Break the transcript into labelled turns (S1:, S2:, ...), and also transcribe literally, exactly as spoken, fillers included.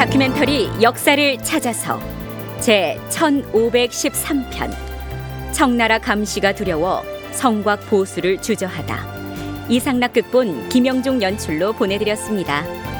S1: 다큐멘터리 역사를 찾아서 제 천오백십삼 편 청나라 감시가 두려워 성곽 보수를 주저하다. 이상락 극본, 김영중 연출로 보내드렸습니다.